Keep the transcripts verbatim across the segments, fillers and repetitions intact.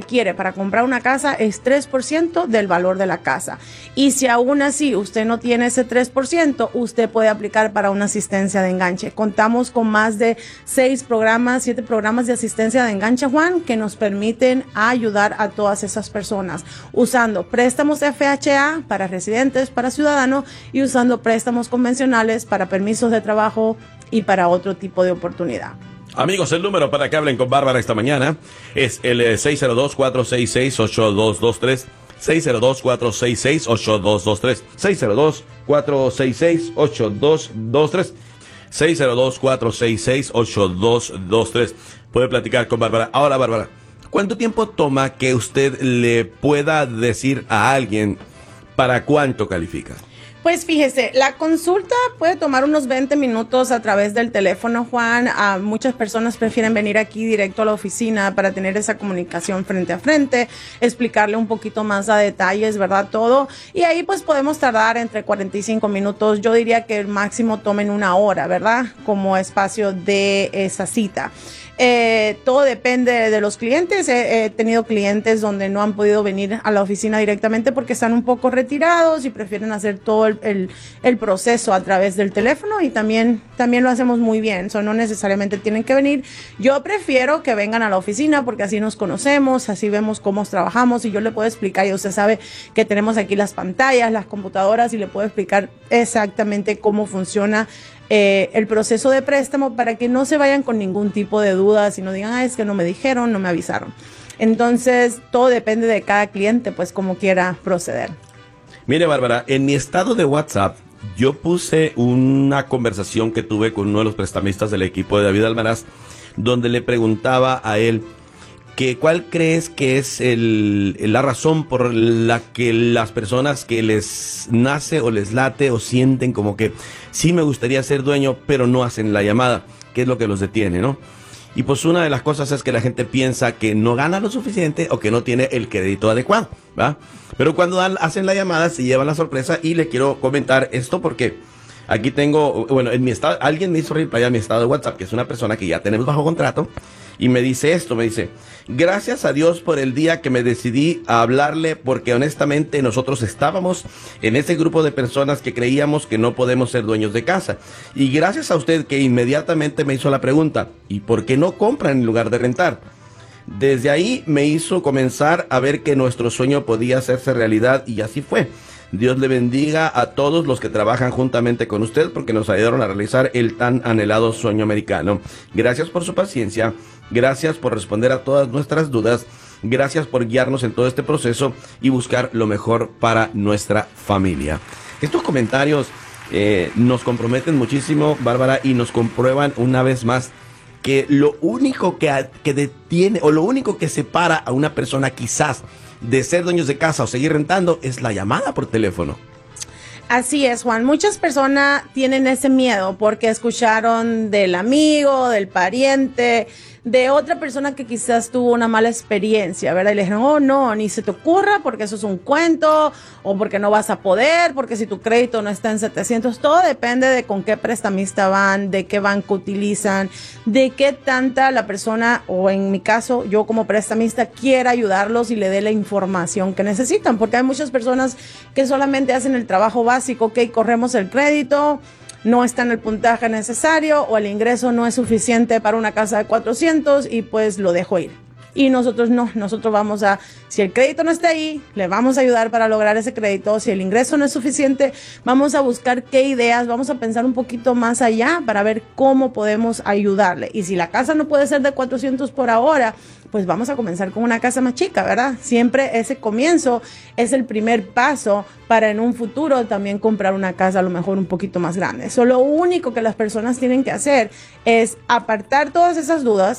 requiere para comprar una casa es tres por ciento del valor de la casa. Y si aún así usted no tiene ese tres por ciento, usted puede aplicar para una asistencia de enganche. Contamos con más de seis programas, siete programas de asistencia de enganche, Juan, que nos permiten ayudar a todas esas personas usando préstamos F H A para residentes, para ciudadanos y usando préstamos convencionales para permisos de trabajo y para otro tipo de oportunidad. Amigos, el número para que hablen con Bárbara esta mañana es el seis cero dos, cuatro seis seis, ocho dos dos tres, seis cero dos, cuatro seis seis, ocho dos dos tres, seis cero dos, cuatro seis seis, ocho dos dos tres, seis cero dos, cuatro seis seis, ocho dos dos tres. Puede platicar con Bárbara. Ahora, Bárbara, ¿cuánto tiempo toma que usted le pueda decir a alguien para cuánto califica? Pues fíjese, la consulta puede tomar unos veinte minutos a través del teléfono, Juan. Uh, muchas personas prefieren venir aquí directo a la oficina para tener esa comunicación frente a frente, explicarle un poquito más a detalles, ¿verdad? Todo. Y ahí pues podemos tardar entre cuarenta y cinco minutos. Yo diría que el máximo tomen una hora, ¿verdad? Como espacio de esa cita. Eh, todo depende de los clientes. He, he tenido clientes donde no han podido venir a la oficina directamente porque están un poco retirados y prefieren hacer todo el, el, el proceso a través del teléfono, y también, también lo hacemos muy bien. So, no necesariamente tienen que venir. Yo prefiero que vengan a la oficina porque así nos conocemos, así vemos cómo trabajamos y yo le puedo explicar, y usted sabe que tenemos aquí las pantallas, las computadoras, y le puedo explicar exactamente cómo funciona Eh, el proceso de préstamo para que no se vayan con ningún tipo de dudas y no digan, ah, es que no me dijeron, no me avisaron. Entonces, todo depende de cada cliente, pues, como quiera proceder. Mire, Bárbara, en mi estado de WhatsApp, yo puse una conversación que tuve con uno de los prestamistas del equipo de David Almaraz, donde le preguntaba a él que cuál crees que es el, la razón por la que las personas que les nace o les late o sienten como que sí me gustaría ser dueño, pero no hacen la llamada, qué es lo que los detiene, ¿no? Y pues una de las cosas es que la gente piensa que no gana lo suficiente o que no tiene el crédito adecuado, ¿va? Pero cuando dan, hacen la llamada se llevan la sorpresa, y le quiero comentar esto porque aquí tengo, bueno, en mi estado, alguien me hizo reply a mi estado de WhatsApp, que es una persona que ya tenemos bajo contrato, y me dice esto, me dice: gracias a Dios por el día que me decidí a hablarle, porque honestamente nosotros estábamos en ese grupo de personas que creíamos que no podemos ser dueños de casa. Y gracias a usted que inmediatamente me hizo la pregunta, ¿y por qué no compran en lugar de rentar? Desde ahí me hizo comenzar a ver que nuestro sueño podía hacerse realidad, y así fue. Dios le bendiga a todos los que trabajan juntamente con usted, porque nos ayudaron a realizar el tan anhelado sueño americano. Gracias por su paciencia, gracias por responder a todas nuestras dudas, gracias por guiarnos en todo este proceso y buscar lo mejor para nuestra familia. Estos comentarios eh, nos comprometen muchísimo, Bárbara, y nos comprueban una vez más que lo único que, que detiene o lo único que separa a una persona quizás de ser dueños de casa o seguir rentando es la llamada por teléfono. Así es, Juan. Muchas personas tienen ese miedo porque escucharon del amigo, del pariente, de otra persona que quizás tuvo una mala experiencia, ¿verdad? Y le dijeron, oh, no, ni se te ocurra porque eso es un cuento, o porque no vas a poder, porque si tu crédito no está en setecientos. Todo depende de con qué prestamista van, de qué banco utilizan, de qué tanta la persona, o en mi caso, yo como prestamista, quiera ayudarlos y le dé la información que necesitan, porque hay muchas personas que solamente hacen el trabajo básico, ok, corremos el crédito, no está en el puntaje necesario o el ingreso no es suficiente para una casa de cuatrocientos y pues lo dejo ir. Y nosotros no, nosotros vamos a, si el crédito no está ahí, le vamos a ayudar para lograr ese crédito. Si el ingreso no es suficiente, vamos a buscar qué ideas, vamos a pensar un poquito más allá para ver cómo podemos ayudarle. Y si la casa no puede ser de cuatrocientos por ahora, pues vamos a comenzar con una casa más chica, ¿verdad? Siempre ese comienzo es el primer paso para en un futuro también comprar una casa a lo mejor un poquito más grande. So, lo único que las personas tienen que hacer es apartar todas esas dudas,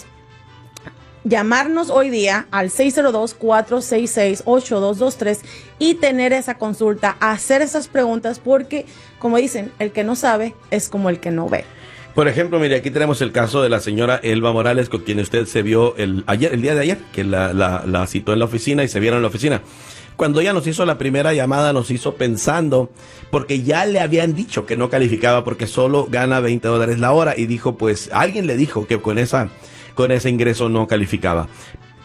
llamarnos hoy día al seis cero dos, cuatro seis seis, ocho dos dos tres y tener esa consulta, hacer esas preguntas, porque como dicen, el que no sabe es como el que no ve. Por ejemplo, mire, aquí tenemos el caso de la señora Elba Morales, con quien usted se vio el ayer, el día de ayer, que la, la, la citó en la oficina y se vieron en la oficina. Cuando ella nos hizo la primera llamada, nos hizo pensando, porque ya le habían dicho que no calificaba porque solo gana veinte dólares la hora, y dijo, pues, alguien le dijo que con esa, con ese ingreso no calificaba.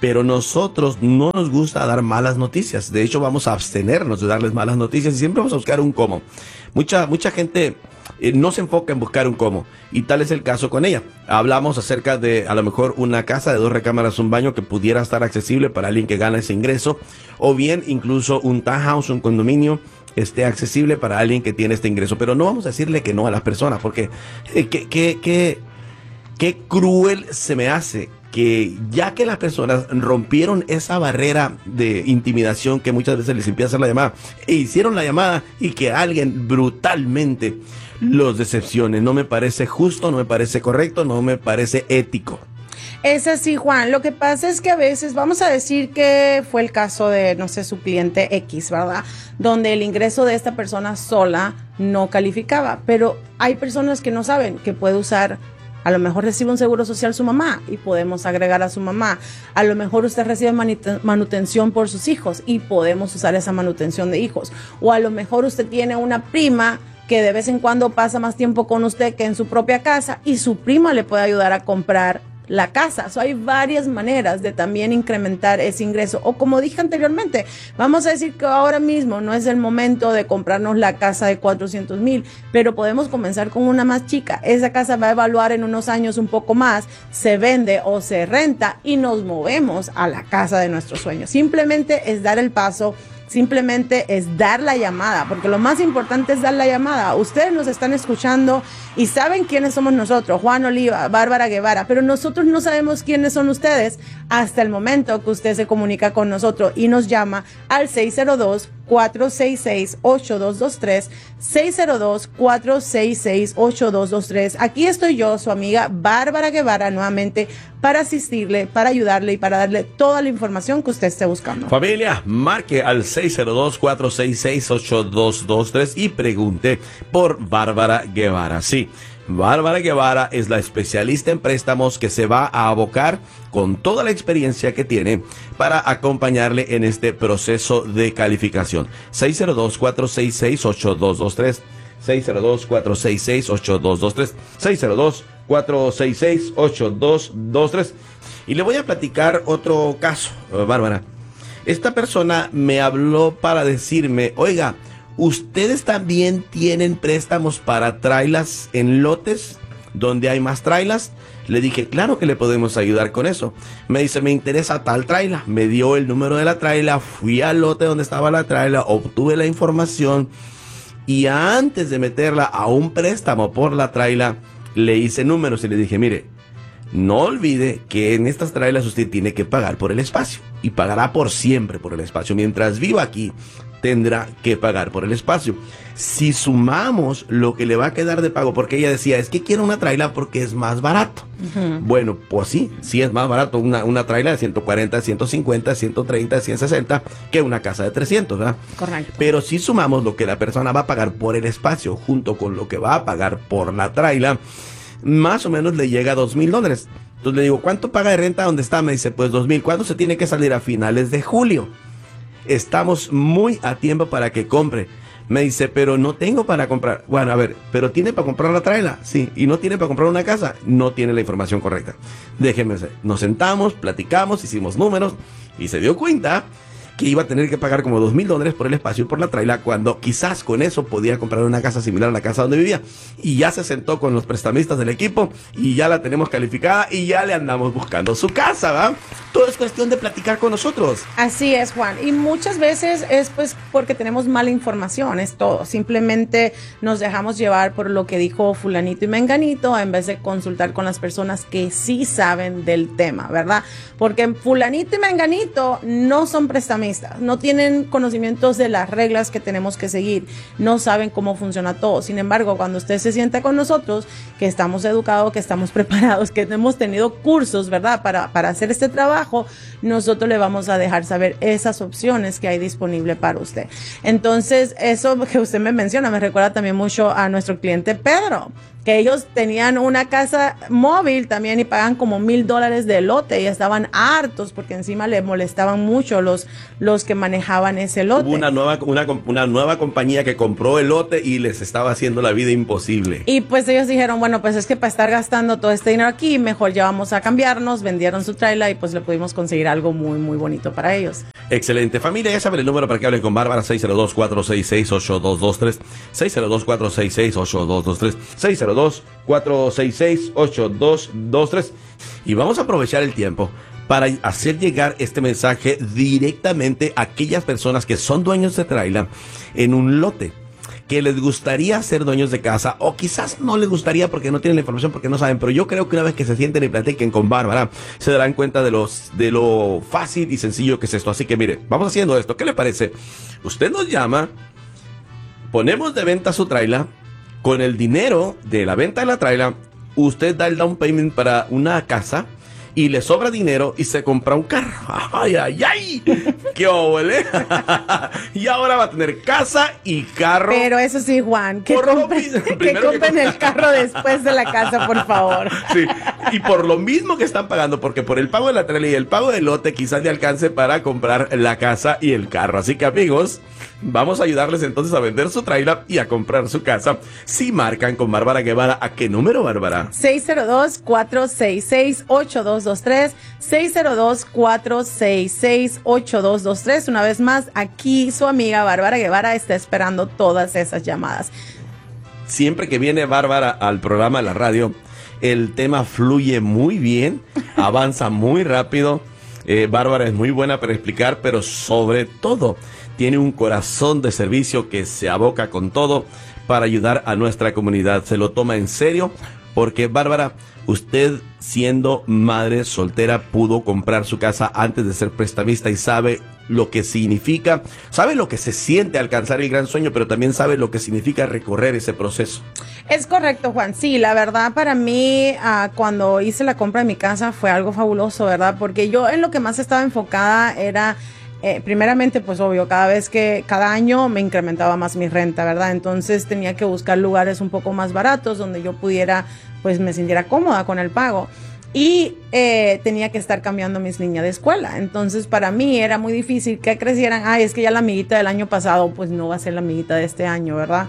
pero nosotros no nos gusta dar malas noticias. De hecho, vamos a abstenernos de darles malas noticias y siempre vamos a buscar un cómo. Mucha, mucha gente eh, no se enfoca en buscar un cómo, y tal es el caso con ella. Hablamos acerca de, a lo mejor, una casa de dos recámaras, un baño que pudiera estar accesible para alguien que gana ese ingreso, o bien incluso un townhouse, un condominio, esté accesible para alguien que tiene este ingreso. Pero no vamos a decirle que no a las personas, porque eh, qué, qué, qué, qué cruel se me hace que ya que las personas rompieron esa barrera de intimidación que muchas veces les impide hacer la llamada, e hicieron la llamada, y que alguien brutalmente los decepcione. No me parece justo, no me parece correcto, no me parece ético. Es así, Juan. Lo que pasa es que a veces, vamos a decir que fue el caso de, no sé, su cliente X, ¿verdad? Donde el ingreso de esta persona sola no calificaba, pero hay personas que no saben que puede usar. A lo mejor recibe un seguro social su mamá y podemos agregar a su mamá. A lo mejor usted recibe manutención por sus hijos y podemos usar esa manutención de hijos. O a lo mejor usted tiene una prima que de vez en cuando pasa más tiempo con usted que en su propia casa, y su prima le puede ayudar a comprar la casa. So, hay varias maneras de también incrementar ese ingreso. O como dije anteriormente, vamos a decir que ahora mismo no es el momento de comprarnos la casa de cuatrocientos mil, pero podemos comenzar con una más chica. Esa casa va a evaluar en unos años un poco más, se vende o se renta y nos movemos a la casa de nuestros sueños. Simplemente es dar el paso. Simplemente es dar la llamada, porque lo más importante es dar la llamada. Ustedes nos están escuchando y saben quiénes somos nosotros, Juan Oliva, Bárbara Guevara, pero nosotros no sabemos quiénes son ustedes hasta el momento que usted se comunica con nosotros y nos llama al seis cero dos, cuatro seis seis, ocho dos dos tres, seis cero dos, cuatro seis seis, ocho dos dos tres. Aquí estoy yo, su amiga Bárbara Guevara, nuevamente para asistirle, para ayudarle y para darle toda la información que usted esté buscando. Familia, marque al seis cero dos, cuatro seis seis, ocho dos dos tres y pregunte por Bárbara Guevara. Sí, Bárbara Guevara es la especialista en préstamos que se va a abocar con toda la experiencia que tiene para acompañarle en este proceso de calificación. seis cero dos, cuatro seis seis, ocho dos dos tres, seis cero dos, cuatro seis seis, ocho dos dos tres, seis cero dos, cuatro seis seis, ocho dos dos tres. Y le voy a platicar otro caso, Bárbara. Esta persona me habló para decirme, oiga, ¿ustedes también tienen préstamos para trailers en lotes donde hay más trailers? Le dije, claro que le podemos ayudar con eso. Me dice, me interesa tal trailer. Me dio el número de la trailer, fui al lote donde estaba la trailer, obtuve la información y antes de meterla a un préstamo por la trailer, le hice números y le dije, mire, no olvide que en estas trailers usted tiene que pagar por el espacio y pagará por siempre por el espacio. Mientras viva aquí, tendrá que pagar por el espacio. Si sumamos lo que le va a quedar de pago, porque ella decía, es que quiero una trailer porque es más barato. Uh-huh. Bueno, pues sí, sí es más barato una, una trailer de ciento cuarenta, ciento cincuenta, ciento treinta, ciento sesenta que una casa de trescientos, ¿verdad? Correcto. Pero si sumamos lo que la persona va a pagar por el espacio junto con lo que va a pagar por la trailer, más o menos le llega a dos mil dólares. Entonces le digo, ¿cuánto paga de renta donde está? Me dice, pues dos mil. ¿Cuándo se tiene que salir? A finales de julio. Estamos muy a tiempo para que compre. Me dice, pero no tengo para comprar. Bueno, a ver, ¿pero tiene para comprar la trailer? Sí. ¿Y no tiene para comprar una casa? No tiene la información correcta. Déjeme ser. Nos sentamos, platicamos, hicimos números y se dio cuenta que iba a tener que pagar como dos mil dólares por el espacio y por la trailer, cuando quizás con eso podía comprar una casa similar a la casa donde vivía. Y ya se sentó con los prestamistas del equipo y ya la tenemos calificada y ya le andamos buscando su casa, ¿va? Todo es cuestión de platicar con nosotros. Así es, Juan. Y muchas veces es pues porque tenemos mala información, es todo. Simplemente nos dejamos llevar por lo que dijo fulanito y menganito en vez de consultar con las personas que sí saben del tema, ¿verdad? Porque fulanito y menganito no son prestamistas, no tienen conocimientos de las reglas que tenemos que seguir, no saben cómo funciona todo. Sin embargo, cuando usted se sienta con nosotros, que estamos educados, que estamos preparados, que hemos tenido cursos, ¿verdad? Para, para hacer este trabajo, nosotros le vamos a dejar saber esas opciones que hay disponible para usted. Entonces, eso que usted me menciona me recuerda también mucho a nuestro cliente Pedro, que ellos tenían una casa móvil también y pagan como mil dólares de lote y estaban hartos porque encima le molestaban mucho los, los que manejaban ese lote. Hubo una nueva, una, una nueva compañía que compró el lote y les estaba haciendo la vida imposible. Y pues ellos dijeron, bueno, pues es que para estar gastando todo este dinero aquí, mejor ya vamos a cambiarnos, vendieron su trailer y pues le pudimos conseguir algo muy, muy bonito para ellos. Excelente. Familia, ya saben el número para que hablen con Bárbara, seis cero dos, cuatro seis seis, ocho dos dos tres, seis cero dos, cuatro seis seis, ocho dos dos tres, seis cero dos, cuatro seis seis, ocho dos dos tres. Y vamos a aprovechar el tiempo para hacer llegar este mensaje directamente a aquellas personas que son dueños de trailer en un lote, que les gustaría ser dueños de casa, o quizás no les gustaría porque no tienen la información, porque no saben, pero yo creo que una vez que se sienten y platiquen con Bárbara, se darán cuenta de, los, de lo fácil y sencillo que es esto. Así que mire, vamos haciendo esto. ¿Qué le parece? Usted nos llama, ponemos de venta su trailer, con el dinero de la venta de la trailer, usted da el down payment para una casa, y le sobra dinero y se compra un carro. ¡Ay, ay, ay! ¡Qué óvole! Y ahora va a tener casa y carro. Pero eso sí, Juan, que compren, que compren el carro después de la casa, por favor. Sí, y por lo mismo que están pagando, porque por el pago de la trailer y el pago del lote quizás le alcance para comprar la casa y el carro. Así que, amigos, vamos a ayudarles entonces a vender su trailer y a comprar su casa. Si marcan con Bárbara Guevara, ¿a qué número, Bárbara? seis cero dos, cuatro seis seis, ocho dos dos tres, seis cero dos, cuatro seis seis, ocho dos dos tres. Una vez más, aquí su amiga Bárbara Guevara está esperando todas esas llamadas. Siempre que viene Bárbara al programa de la radio, el tema fluye muy bien, avanza muy rápido. Eh, Bárbara es muy buena para explicar, pero sobre todo tiene un corazón de servicio que se aboca con todo para ayudar a nuestra comunidad. Se lo toma en serio porque, Bárbara, usted siendo madre soltera pudo comprar su casa antes de ser prestamista y sabe lo que significa, sabe lo que se siente alcanzar el gran sueño, pero también sabe lo que significa recorrer ese proceso. Es correcto, Juan. Sí, la verdad para mí uh, cuando hice la compra de mi casa fue algo fabuloso, ¿verdad? Porque yo en lo que más estaba enfocada era Eh, primeramente, pues obvio, cada vez que, cada año me incrementaba más mi renta, ¿verdad? Entonces tenía que buscar lugares un poco más baratos donde yo pudiera, pues me sintiera cómoda con el pago. Y eh, tenía que estar cambiando mis niñas de escuela. Entonces para mí era muy difícil que crecieran. Ay, es que ya la amiguita del año pasado, pues no va a ser la amiguita de este año, ¿verdad?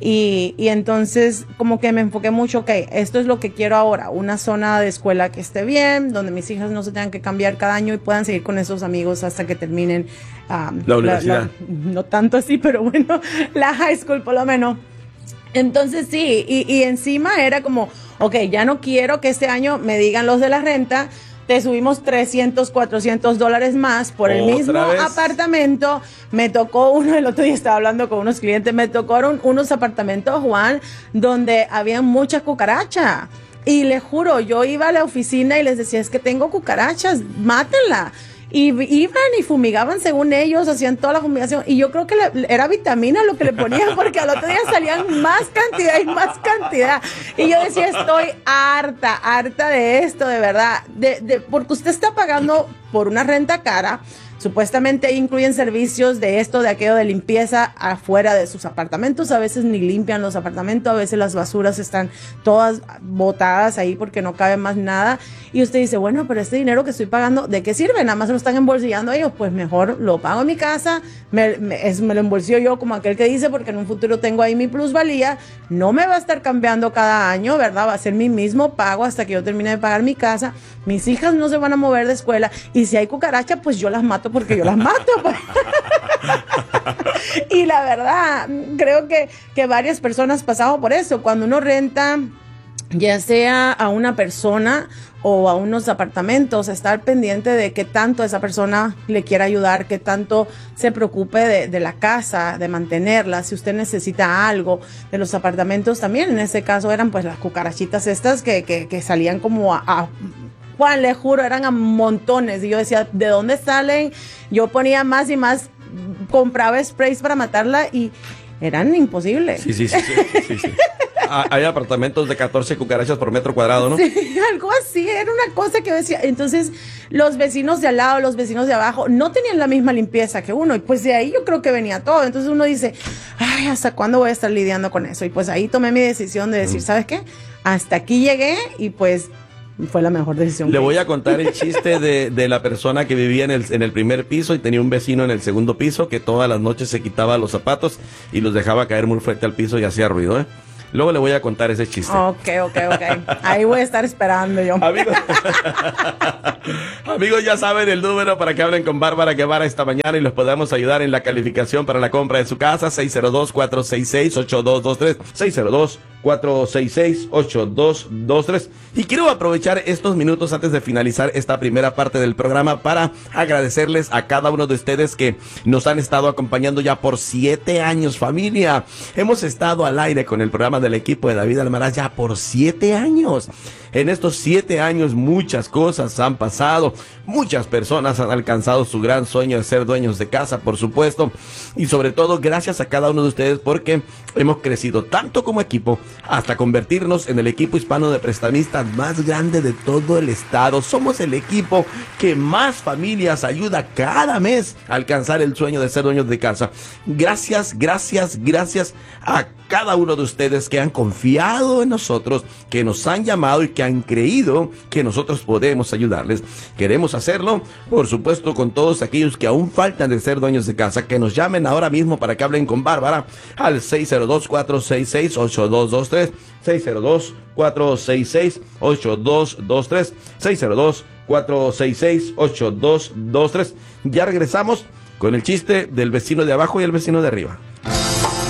Y, y entonces como que me enfoqué mucho, ok, esto es lo que quiero ahora, una zona de escuela que esté bien, donde mis hijas no se tengan que cambiar cada año y puedan seguir con esos amigos hasta que terminen um, la universidad. La, la, no tanto así, pero bueno, la high school por lo menos. Entonces sí, y, y encima era como, ok, ya no quiero que este año me digan los de la renta, te subimos trescientos, cuatrocientos dólares más por el mismo vez? apartamento. Me tocó uno, el otro día estaba hablando con unos clientes, me tocaron unos apartamentos, Juan, donde había mucha cucaracha. Y le juro, yo iba a la oficina y les decía, es que tengo cucarachas, mátenla. Y iban y fumigaban según ellos, hacían toda la fumigación. Y yo creo que le, era vitamina lo que le ponían, porque al otro día salían más cantidad y más cantidad. Y yo decía, estoy harta, harta de esto, de verdad. De, de, porque usted está pagando por una renta cara. Supuestamente incluyen servicios de esto, de aquello, de limpieza afuera de sus apartamentos. A veces ni limpian los apartamentos, a veces las basuras están todas botadas ahí porque no cabe más nada. Y usted dice, bueno, pero este dinero que estoy pagando, ¿de qué sirve? Nada más lo están embolsillando ellos. Pues mejor lo pago en mi casa, me, me, es, me lo embolsillo yo como aquel que dice, porque en un futuro tengo ahí mi plusvalía. No me va a estar cambiando cada año, ¿verdad? Va a ser mi mismo pago hasta que yo termine de pagar mi casa. Mis hijas no se van a mover de escuela. Y si hay cucaracha, pues yo las mato porque yo las mato. Pues. Y la verdad, creo que, que varias personas pasamos por eso. Cuando uno renta, ya sea a una persona o a unos apartamentos, estar pendiente de qué tanto esa persona le quiera ayudar, qué tanto se preocupe de, de la casa, de mantenerla, si usted necesita algo de los apartamentos también. En este caso eran pues las cucarachitas estas que, que, que salían como a, a Juan, le juro, eran a montones. Y yo decía, ¿de dónde salen? Yo ponía más y más, compraba sprays para matarla y eran imposibles. Sí, sí, sí, sí, sí, sí. Hay apartamentos de catorce cucarachas por metro cuadrado, ¿no? Sí, algo así, era una cosa que decía. Entonces, los vecinos de al lado, los vecinos de abajo, no tenían la misma limpieza que uno. Y pues de ahí yo creo que venía todo. Entonces uno dice, ay, ¿hasta cuándo voy a estar lidiando con eso? Y pues ahí tomé mi decisión de decir, ¿sabes qué? Hasta aquí llegué y pues fue la mejor decisión. Le voy a contar el chiste de, de la persona que vivía en el, en el primer piso y tenía un vecino en el segundo piso que todas las noches se quitaba los zapatos y los dejaba caer muy fuerte al piso y hacía ruido, ¿eh? Luego le voy a contar ese chiste. Ok, ok, ok. Ahí voy a estar esperando yo. Amigos, amigos, ya saben el número para que hablen con Bárbara Guevara esta mañana y los podamos ayudar en la calificación para la compra de su casa. seis cero dos, cuatro seis seis, ocho dos dos tres. seis cero dos, cuatro seis seis, ocho dos dos tres. Y quiero aprovechar estos minutos antes de finalizar esta primera parte del programa para agradecerles a cada uno de ustedes que nos han estado acompañando ya por siete años, familia. Hemos estado al aire con el programa del equipo de David Almaraz ya por siete años. En estos siete años muchas cosas han pasado, muchas personas han alcanzado su gran sueño de ser dueños de casa, por supuesto, y sobre todo gracias a cada uno de ustedes porque hemos crecido tanto como equipo hasta convertirnos en el equipo hispano de prestamistas más grande de todo el estado. Somos el equipo que más familias ayuda cada mes a alcanzar el sueño de ser dueños de casa. Gracias, gracias, gracias a cada uno de ustedes que han confiado en nosotros, que nos han llamado y que han creído que nosotros podemos ayudarles. Queremos hacerlo, por supuesto, con todos aquellos que aún faltan de ser dueños de casa, que nos llamen ahora mismo para que hablen con Bárbara al seis cero dos, cuatro seis seis, ocho dos dos tres, seis cero dos, cuatro seis seis, ocho dos dos tres, seis cero dos, cuatro seis seis, ocho dos dos tres. Ya regresamos con el chiste del vecino de abajo y el vecino de arriba.